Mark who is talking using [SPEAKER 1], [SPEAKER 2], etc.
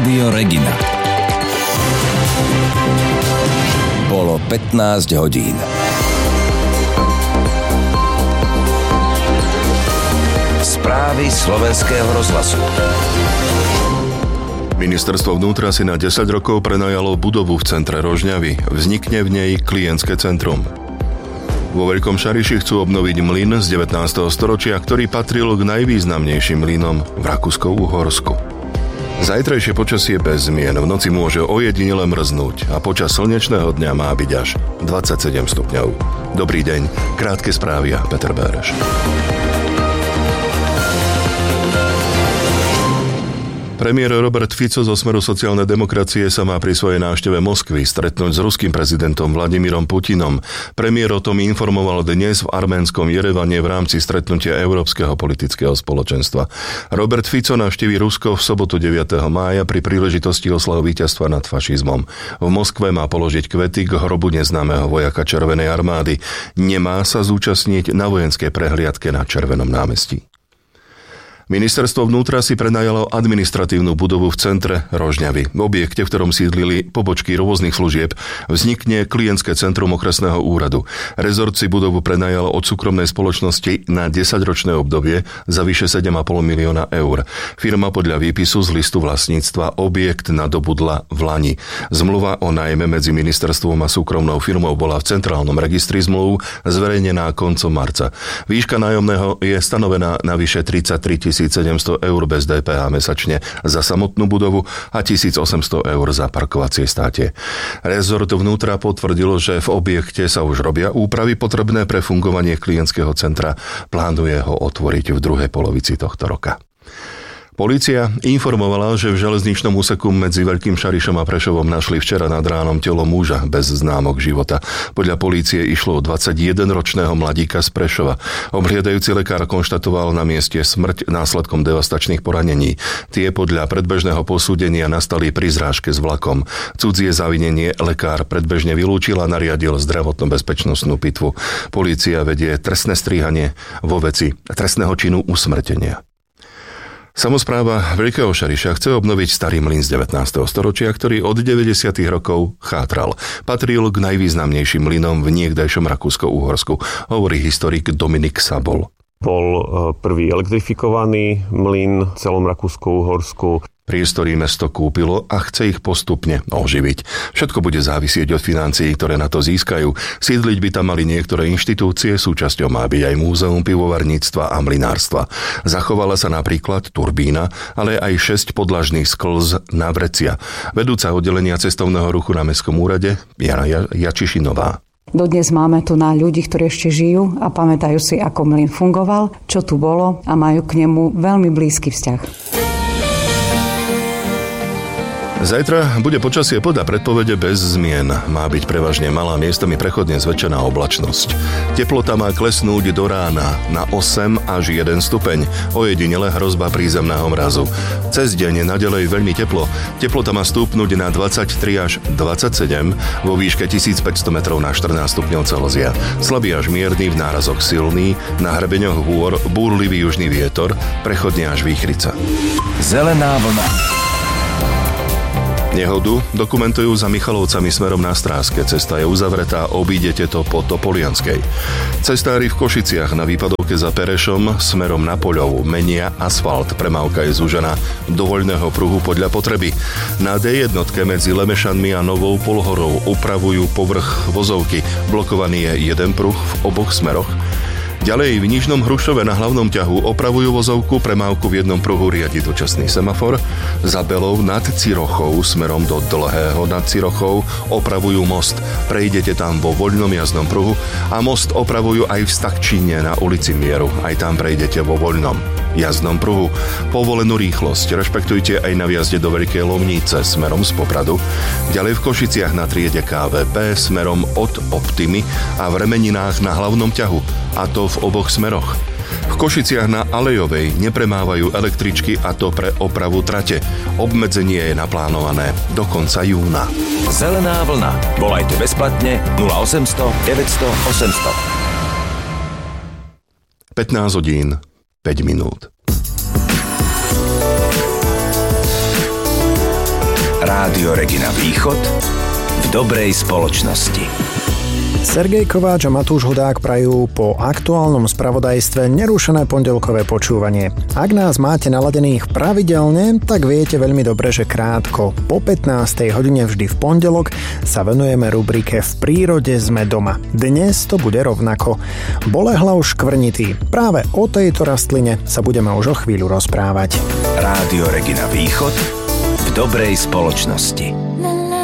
[SPEAKER 1] Rádio Regina. Bolo 15 hodín. Správy Slovenského rozhlasu.
[SPEAKER 2] Ministerstvo vnútra si na 10 rokov prenajalo budovu v centre Rožňavy. Vznikne v nej klientské centrum. Vo Veľkom Šariši chcú obnoviť mlyn z 19. storočia, ktorý patril k najvýznamnejším mlynom v Rakúsko-Uhorsku. Zajtrajšie počasie bez zmien, v noci môže ojedinele mrznúť a počas slnečného dňa má byť až 27 stupňov. Dobrý deň, krátke správy a Peter Béreš. Premiér Robert Fico zo Smeru sociálnej demokracie sa má pri svojej návšteve Moskvy stretnúť s ruským prezidentom Vladimírom Putinom. Premiér o tom informoval dnes v arménskom Jerevane v rámci stretnutia Európskeho politického spoločenstva. Robert Fico navštíví Rusko v sobotu 9. mája pri príležitosti oslavy víťazstva nad fašizmom. V Moskve má položiť kvety k hrobu neznámeho vojaka Červenej armády. Nemá sa zúčastniť na vojenskej prehliadke na Červenom námestí. Ministerstvo vnútra si prenajalo administratívnu budovu v centre Rožňavy. V objekte, v ktorom sídlili pobočky rôznych služieb, vznikne klientské centrum okresného úradu. Rezort si budovu prenajal od súkromnej spoločnosti na 10-ročné obdobie za vyše 7,5 milióna eur. Firma podľa výpisu z listu vlastníctva objekt nadobudla v Lani. Zmluva o nájme medzi ministerstvom a súkromnou firmou bola v centrálnom registri zmluv zverejnená koncom marca. Výška nájomného je stanovená na vyše 33 700 eur bez DPH mesačne za samotnú budovu a 1800 eur za parkovacie státie. Rezort vnútra potvrdil, že v objekte sa už robia úpravy potrebné pre fungovanie klientského centra. Plánuje ho otvoriť v druhej polovici tohto roka. Polícia informovala, že v železničnom úseku medzi Veľkým Šarišom a Prešovom našli včera nad ránom telo muža bez známok života. Podľa polície išlo o 21-ročného mladíka z Prešova. Obhliadajúci lekár konštatoval na mieste smrť následkom devastačných poranení. Tie podľa predbežného posúdenia nastali pri zrážke s vlakom. Cudzie zavinenie lekár predbežne vylúčil a nariadil zdravotno-bezpečnostnú pitvu. Polícia vedie trestné stíhanie vo veci trestného činu usmrtenia. Samospráva Veľkého Šariša chce obnoviť starý mlyn z 19. storočia, ktorý od 90. rokov chátral. Patril k najvýznamnejším mlynom v niekdajšom Rakúsko-Uhorsku, hovorí historik Dominik Sabol.
[SPEAKER 3] Bol prvý elektrifikovaný mlyn v celom Rakúsko-Uhorsku.
[SPEAKER 2] Priestory mesto kúpilo a chce ich postupne oživiť. Všetko bude závisieť od financií, ktoré na to získajú. Sídliť by tam mali niektoré inštitúcie, súčasťou má byť aj múzeum pivovarníctva a mlynárstva. Zachovala sa napríklad turbína, ale aj 6 podlažných sklz na vrecia. Vedúca oddelenia cestovného ruchu na Mestskom úrade Jana Jačišinová.
[SPEAKER 4] Dodnes máme tu na ľudí, ktorí ešte žijú a pamätajú si, ako mlyn fungoval, čo tu bolo a majú k nemu veľmi blízky vzťah.
[SPEAKER 2] Zajtra bude počasie podľa predpovede bez zmien. Má byť prevažne malá, miestami prechodne zväčšená oblačnosť. Teplota má klesnúť do rána na 8 až 1 stupeň. Ojedinele hrozba prízemného mrazu. Cez deň naďalej veľmi teplo. Teplota má stúpnuť na 23 až 27, vo výške 1500 metrov na 14 stupňov Celzia. Slabý až mierny, v nárazoch silný, na hrebeňoch hôr búrlivý južný vietor, prechodne až výchrica.
[SPEAKER 1] Zelená vlna.
[SPEAKER 2] Nehodu dokumentujú za Michalovcami smerom na Stráske. Cesta je uzavretá, obídete to po Topolianskej. Cestári v Košiciach na výpadovke za Perešom smerom na Poľov menia asfalt. Premávka je zúžená do voľného pruhu podľa potreby. Na D1 medzi Lemešanmi a Novou Polhorou upravujú povrch vozovky. Blokovaný je jeden pruh v oboch smeroch. Ďalej v Nižnom Hrušove na hlavnom ťahu opravujú vozovku, premávku v jednom pruhu riadi dočasný semafor. Za Belou nad Cirochou smerom do Dlhého nad Cirochou opravujú most. Prejdete tam vo voľnom jazdnom pruhu a most opravujú aj v Stakčíne na ulici Mieru. Aj tam prejdete vo voľnom jazdnom pruhu. Povolenú rýchlosť rešpektujte aj na vjazde do Veľkej Lomnice smerom z Popradu. Ďalej v Košiciach na triede KVP smerom od Optimy a v Remeninách na hlavnom ťahu, a to v oboch smeroch. V Košiciach na Alejovej nepremávajú električky, a to pre opravu trate. Obmedzenie je naplánované do konca júna.
[SPEAKER 1] Zelená vlna. Volajte bezplatne 0800 900 800.
[SPEAKER 2] 15 hodín 5 minút.
[SPEAKER 1] Rádio Regina Východ v dobrej spoločnosti.
[SPEAKER 5] Sergej Kováč a Matúš Hudák prajú po aktuálnom spravodajstve nerušené pondelkové počúvanie. Ak nás máte naladených pravidelne, tak viete veľmi dobre, že krátko po 15. hodine vždy v pondelok sa venujeme rubrike V prírode sme doma. Dnes to bude rovnako. Bolehlav škvrnitý. Práve o tejto rastline sa budeme už o chvíľu rozprávať.
[SPEAKER 1] Rádio Regina Východ v dobrej spoločnosti.